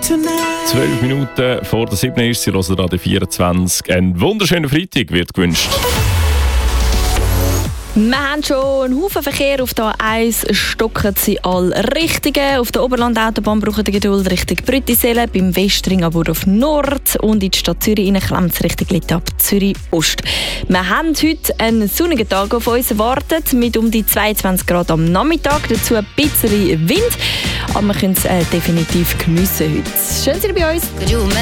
12 Minuten vor der 7 ist sie, hören Radio 24. Ein wunderschöner Freitag wird gewünscht. Wir haben schon einen Haufen Verkehr auf der A1, stocken sie alle Richtungen. Auf der Oberland-Autobahn brauchen die Geduld Richtung Brüttisellen, beim Westring aber auf Nord und in die Stadt Zürich rein klemmt es Richtung Litab Zürich Ost. Wir haben heute einen sonnigen Tag auf uns erwartet, mit um die 22 Grad am Nachmittag, dazu ein bisschen Wind, aber wir können es definitiv geniessen heute. Schön, dass ihr bei uns.